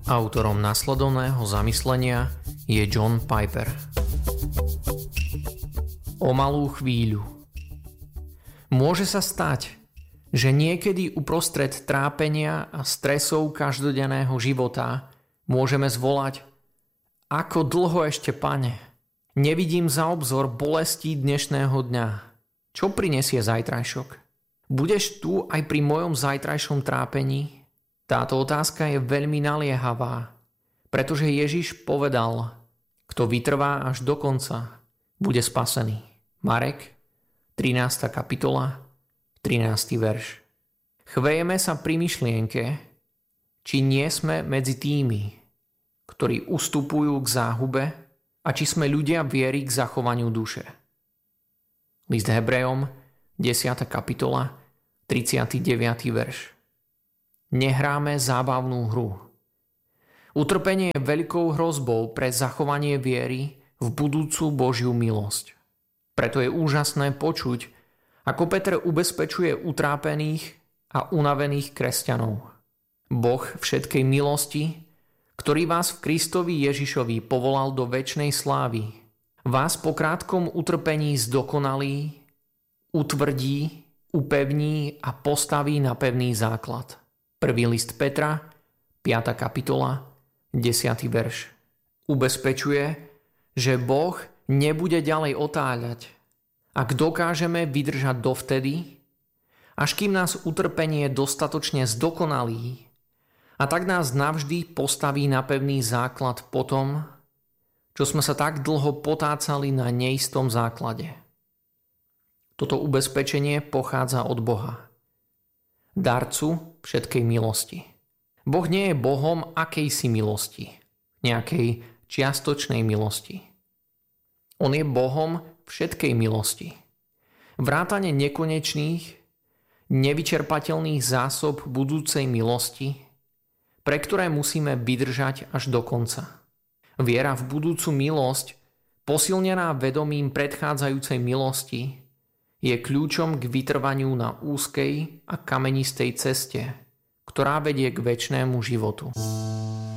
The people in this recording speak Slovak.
Autorom nasledovného zamyslenia je John Piper. O malú chvíľu. Môže sa stať, že niekedy uprostred trápenia a stresov každodenného života môžeme zvolať: Ako dlho ešte, Pane? Nevidím za obzor bolestí dnešného dňa. Čo prinesie zajtrajšok? Budeš tu aj pri mojom zajtrajšom trápení? Táto otázka je veľmi naliehavá, pretože Ježiš povedal: Kto vytrvá až do konca, bude spasený. Marek, 13. kapitola, 13. verš. Chvejeme sa pri myšlienke, či nie sme medzi tými, ktorí ustupujú k záhube, a či sme ľudia viery k zachovaniu duše. List Hebrejom, 10. kapitola, 39. verš. Nehráme zábavnú hru. Utrpenie je veľkou hrozbou pre zachovanie viery v budúcu Božiu milosť. Preto je úžasné počuť, ako Peter ubezpečuje utrápených a unavených kresťanov. Boh všetkej milosti, ktorý vás v Kristovi Ježišovi povolal do večnej slávy, vás po krátkom utrpení zdokonalí, utvrdí, upevní a postaví na pevný základ. Prvý list Petra, 5. kapitola, 10. verš. Ubezpečuje, že Boh nebude ďalej otáľať, ak dokážeme vydržať dovtedy, až kým nás utrpenie dostatočne zdokonalí, a tak nás navždy postaví na pevný základ po tom, čo sme sa tak dlho potácali na neistom základe. Toto ubezpečenie pochádza od Boha, darcu všetkej milosti. Boh nie je Bohom akejsi milosti, nejakej čiastočnej milosti. On je Bohom všetkej milosti. Vrátane nekonečných, nevyčerpateľných zásob budúcej milosti, pre ktoré musíme vydržať až do konca. Viera v budúcu milosť, posilnená vedomím predchádzajúcej milosti, je kľúčom k vytrvaniu na úzkej a kamenistej ceste, ktorá vedie k večnému životu.